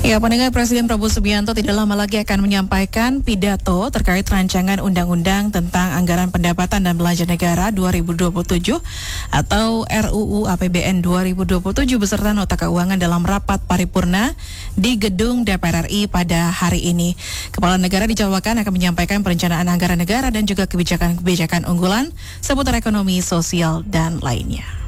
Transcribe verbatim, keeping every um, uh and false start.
Ya, pendengar, Presiden Prabowo Subianto tidak lama lagi akan menyampaikan pidato terkait rancangan undang-undang tentang anggaran pendapatan dan belanja negara dua ribu dua puluh tujuh atau R U U A P B N dua ribu dua puluh tujuh beserta nota keuangan dalam rapat paripurna di gedung D P R R I pada hari ini. Kepala negara dijadwalkan akan menyampaikan perencanaan anggaran negara dan juga kebijakan-kebijakan unggulan seputar ekonomi, sosial, dan lainnya.